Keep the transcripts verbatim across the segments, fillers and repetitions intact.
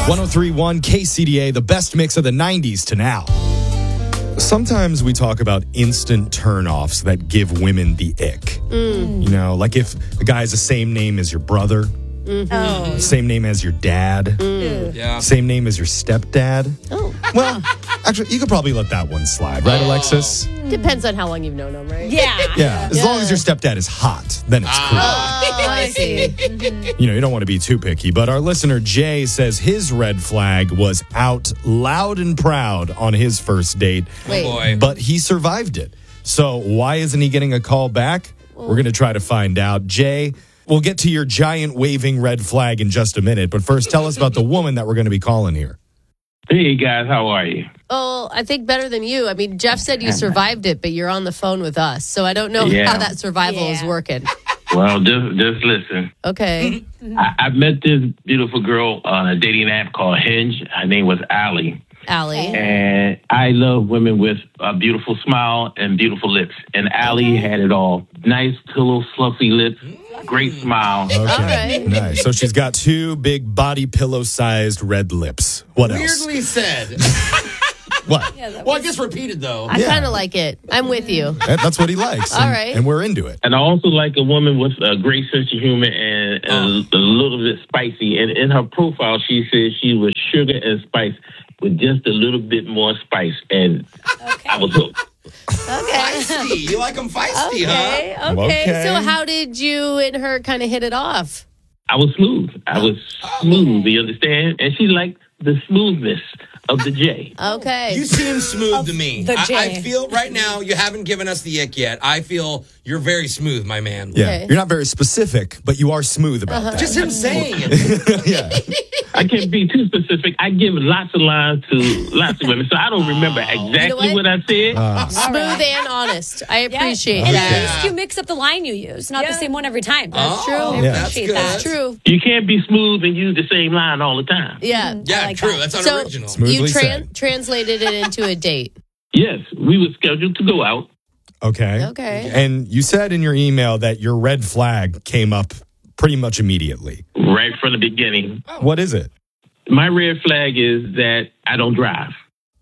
one oh three point one K C D A, the best mix of the nineties to now. Sometimes we talk about instant turnoffs that give women the ick. Mm. You know, like if a guy has the same name as your brother, mm-hmm. oh. same name as your dad, mm. yeah. same name as your stepdad. Oh. Well, actually, you could probably let that one slide, right, oh. Alexis? Depends on how long you've known him, right? Yeah. Yeah, as yeah. long as your stepdad is hot, then it's cool. Oh, I see. Mm-hmm. You know, you don't want to be too picky, but our listener Jay says his red flag was out loud and proud on his first date. Wait. Oh boy. But he survived it. So why isn't he getting a call back? Well, we're going to try to find out. Jay, we'll get to your giant waving red flag in just a minute, but first tell us about the woman that we're going to be calling here. Hey, guys, how are you? Oh, I think better than you. I mean, Jeff said you survived it, but you're on the phone with us. So I don't know yeah. how that survival yeah. is working. Well, just just listen. Okay. I, I met this beautiful girl on a dating app called Hinge. Her name was Allie. Allie. And I love women with a beautiful smile and beautiful lips. And Allie had it all. Nice, pillow, fluffy lips. Great smile. Okay, all right. Nice. So she's got two big body pillow-sized red lips. What else? Weirdly said. What? Yeah, well, was... I guess repeated, though. I yeah. kind of like it. I'm with you. That's what he likes. All and, right. And we're into it. And I also like a woman with a great sense of humor and oh. a, a little bit spicy. And in her profile, she says she was sugar and spice with just a little bit more spice. And okay. I was hooked. Okay. Feisty. You like them feisty, okay, huh? Okay. Okay. So how did you and her kind of hit it off? I was smooth. I was smooth, you understand? And she liked the smoothness of the J. Okay. You seem smooth to me. The J. I, I feel right now you haven't given us the ick yet. I feel you're very smooth, my man. Yeah. Okay. You're not very specific, but you are smooth about Uh-huh. that. Just him saying it. Yeah. I can't be too specific. I give lots of lines to lots of women, so I don't remember exactly You know what? what I said. Uh, Smooth and honest. I appreciate yeah. And that. at least you mix up the line you use, not Yeah. the same one every time. That's true. I Yeah. appreciate That's that. That's true. You can't be smooth and use the same line all the time. Yeah. Yeah, like true. that. That's So unoriginal. Smoothly you tran- said. translated it into a date. Yes, we were scheduled to go out. Okay. Okay. And you said in your email that your red flag came up pretty much immediately. Right from the beginning. What is it? My red flag is that I don't drive.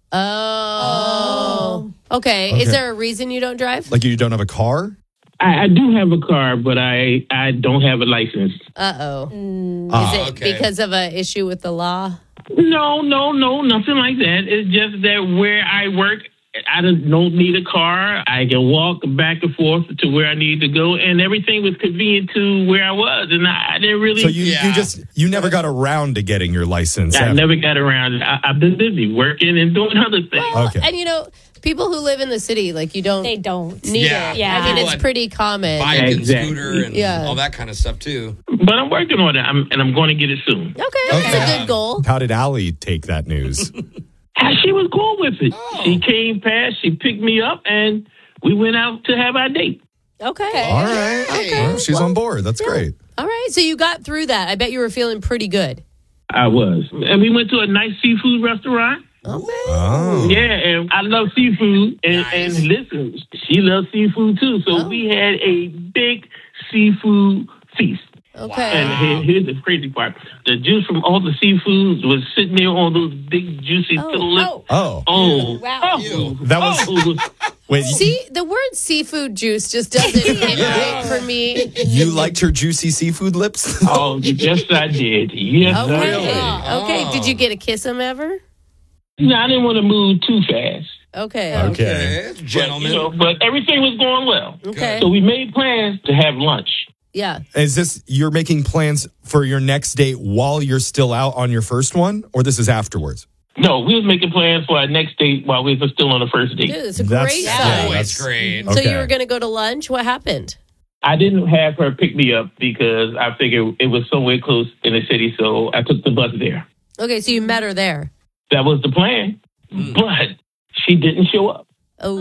Oh. Okay. Okay. Is there a reason you don't drive? Like you don't have a car? I, I do have a car, but I, I don't have a license. Uh-oh. Ah, Is it okay. because of an issue with the law? No, no, no, nothing like that. It's just that where I work, I don't don't need a car. I can walk back and forth to where I need to go, and everything was convenient to where I was, and I, I didn't really. So you, Yeah. you just, you never got around to getting your license. I ever. never got around. I, I've been busy working and doing other things. Well, Okay. and you know, people who live in the city, like you don't They don't. need Yeah. it. Yeah. I mean, People it's that pretty common. Bike and Exactly. scooter and Yeah. all that kind of stuff, too. But I'm working on it, I'm, and I'm going to get it soon. Okay, that's Okay. a good goal. How did Allie take that news? And she was cool with it. Oh. She came past, she picked me up, and we went out to have our date. Okay. All right. Okay. Well, she's Well, on board. That's yeah. great. All right. So you got through that. I bet you were feeling pretty good. I was. And we went to a nice seafood restaurant. Okay. Oh. Yeah, and I love seafood. And, Nice. and listen, she loves seafood too. So Oh. we had a big seafood feast. Okay. And here, here's the crazy part. The juice from all the seafoods was sitting there on those big, juicy Oh. little lips. Oh. Oh. Oh. Wow. Oh. That was- Oh. Wait, you- See, the word seafood juice just doesn't hit right for me. you liked her juicy seafood lips? Oh, yes, I did. Yes, I Okay. did. Okay. Oh. Did you get a kiss him ever? No, I didn't want to move too fast. Okay. Okay. Okay. But, Gentlemen. you know, but everything was going well. Okay. So we made plans to have lunch. Yeah. Is this, you're making plans for your next date while you're still out on your first one? Or this is afterwards? No, we was making plans for our next date while we were still on the first date. Dude, it's a That's- great yeah, sign. Oh, that's- it's great. So you Okay. were going to go to lunch? What happened? I didn't have her pick me up because I figured it was somewhere close in the city, so I took the bus there. Okay, so you met her there. That was the plan, Mm. but she didn't show up. Oh.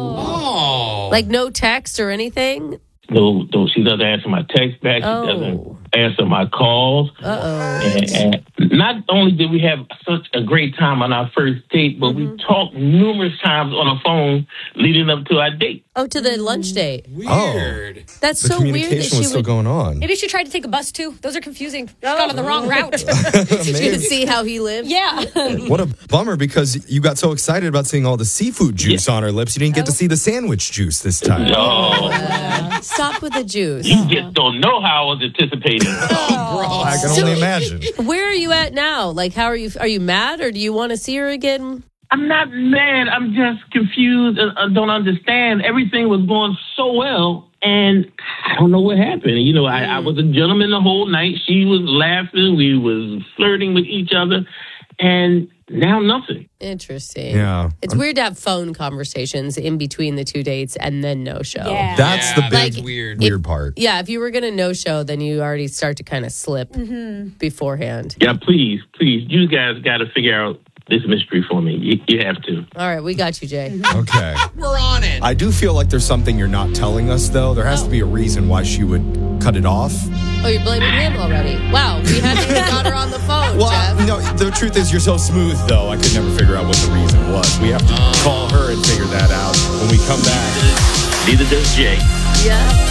Oh. Like no text or anything? No, no, she doesn't answer my text back. She Oh. doesn't answer my calls. Uh-oh. And, and not only did we have such a great time on our first date, but Mm-hmm. we talked numerous times on the phone leading up to our date. Oh, to the lunch date. Weird. That's The so weird that communication she was still would going on. Maybe she tried to take a bus too. Those are confusing. She got on the wrong route. to see how he lived. Yeah. What a bummer, because you got so excited about seeing all the seafood juice on her lips. You didn't get to see the sandwich juice this time. No, Stop with the juice. you just don't know how I was anticipating. I can So- only imagine. Where are you at now? Like, how are you? Are you mad, or do you want to see her again? I'm not mad. I'm just confused and I don't understand. Everything was going so well, and I don't know what happened. You know, I, I was a gentleman the whole night. She was laughing. We was flirting with each other, and now nothing. Interesting. Yeah. It's weird to have phone conversations in between the two dates and then no show. Yeah. That's Yeah, the big that's weird. weird part. Yeah, if you were going to no show, then you already start to kind of slip beforehand. Yeah, please, please, you guys got to figure out this mystery for me. You, you have to. All right, we got you, Jay. Okay. We're on it. I do feel like there's something you're not telling us, though. There has to be a reason why she would cut it off. Oh, you're blaming him already. Wow, we haven't even got her on the phone, Well, Jeff. no, the truth is you're so smooth, though. I could never figure out what the reason was. We have to call her and figure that out when we come back. Neither does Jay. Yeah.